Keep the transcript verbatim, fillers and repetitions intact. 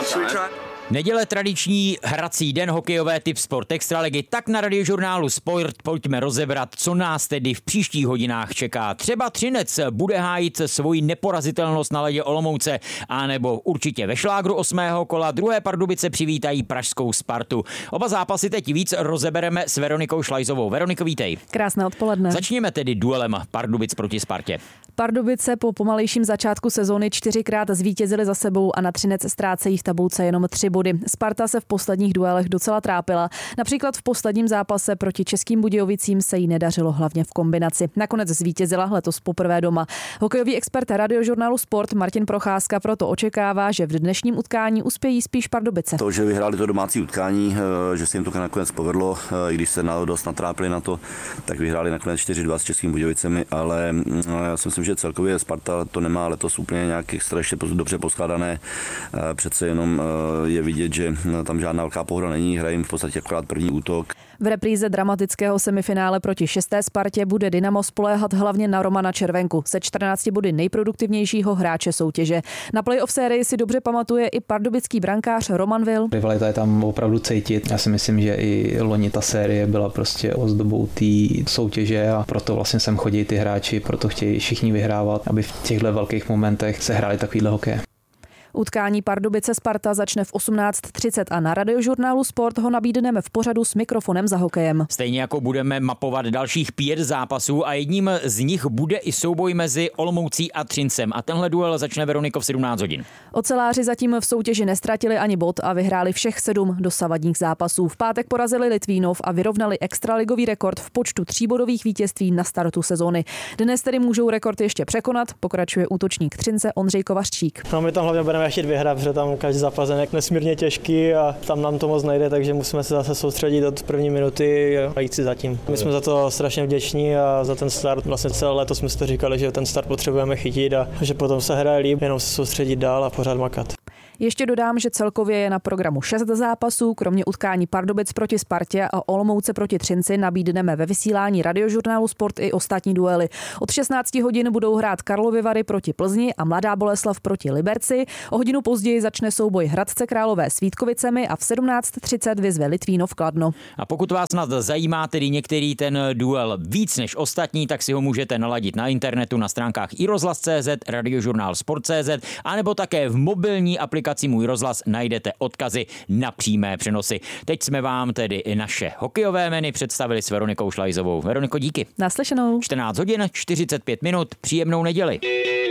Neděle tradiční hrací den, hokejové tip Sport Extraligy, tak na Radiožurnálu Sport pojďme rozebrat, co nás tedy v příštích hodinách čeká. Třeba Třinec bude hájit svoji neporazitelnost na ledě Olomouce, anebo určitě ve šlágru osmého kola druhé Pardubice přivítají pražskou Spartu. Oba zápasy teď víc rozebereme s Veronikou Šlajzovou. Veroniko, vítej. Krásné odpoledne. Začněme tedy duelem Pardubic proti Spartě. Pardubice po pomalejším začátku sezóny čtyřikrát zvítězili za sebou a na Třinec ztrácejí v tabulce jenom tři body. Sparta se v posledních duelech docela trápila. Například v posledním zápase proti Českým Budějovicím se jí nedařilo hlavně v kombinaci. Nakonec zvítězila letos poprvé doma. Hokejový expert Radiožurnálu Sport Martin Procházka proto očekává, že v dnešním utkání uspějí spíš Pardubice. To, že vyhráli to domácí utkání, že se jim to nakonec povedlo, i když se dost natrápili na to, tak vyhráli nakonec čtyři dva s Českým Budějovicemi, ale já si myslím, že celkově Sparta to nemá letos úplně nějak extra ještě dobře poskládané. Přece jenom je vidět, že tam žádná velká pohoda není, hrají v podstatě akorát první útok. V repríze dramatického semifinále proti šesté Spartě bude Dynamo spoléhat hlavně na Romana Červenku, se čtrnácti body nejproduktivnějšího hráče soutěže. Na playoff sérii si dobře pamatuje i pardubický brankář Roman Vil. Rivalita je tam opravdu cítit. Já si myslím, že i loni ta série byla prostě ozdobou té soutěže a proto vlastně sem chodí ty hráči, proto chtějí všichni vyhrávat, aby v těchto velkých momentech se hráli takovýhle hokej. Utkání Pardubice Sparta začne v osmnáct třicet a na Radiožurnálu Sport ho nabídneme v pořadu s mikrofonem za hokejem. Stejně jako budeme mapovat dalších pět zápasů a jedním z nich bude i souboj mezi Olomoucí a Třincem. A tenhle duel začne, Veroniko, v sedmnáct hodin. Oceláři zatím v soutěži nestratili ani bod a vyhráli všech sedm dosavadních zápasů. V pátek porazili Litvínov a vyrovnali extraligový rekord v počtu tříbodových vítězství na startu sezóny. Dnes tedy můžou rekord ještě překonat, pokračuje útočník Třince Ondřej Kovařčík. No, my tam hlavně budeme chtít vyhrát, protože tam každý zápas je nesmírně těžký a tam nám to moc nejde, takže musíme se zase soustředit od první minuty a jít si zatím. My jsme za to strašně vděční a za ten start, vlastně celé léto jsme si to říkali, že ten start potřebujeme chytit a že potom se hraje líp, jenom se soustředit dál a pořád makat. Ještě dodám, že celkově je na programu šest zápasů, kromě utkání Pardubic proti Spartě a Olomouce proti Třinci nabídneme ve vysílání Radiožurnálu Sport i ostatní duely. Od šestnáct hodin budou hrát Karlovy Vary proti Plzni a Mladá Boleslav proti Liberci. O hodinu později začne souboj Hradce Králové s Vítkovicemi a v sedmnáct třicet vyzve Litvínov Kladno. A pokud vás snad zajímá tedy některý ten duel víc než ostatní, tak si ho můžete naladit na internetu na stránkách i rozhlas tečka cé zet, Radiožurnál Sport tečka cé zet, anebo také v mobilní aplikaci Můj rozhlas najdete odkazy na přímé přenosy. Teď jsme vám tedy i naše hokejové meny představili s Veronikou Šlajzovou. Veroniko, díky. Naslyšenou. čtrnáct hodin, čtyřicet pět minut, příjemnou neděli.